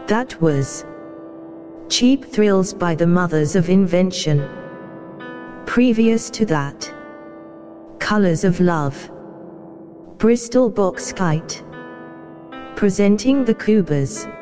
That was Cheap Thrills by the Mothers of Invention. Previous to that, Colors of Love, Bristol Box Kite, presenting the Cougars.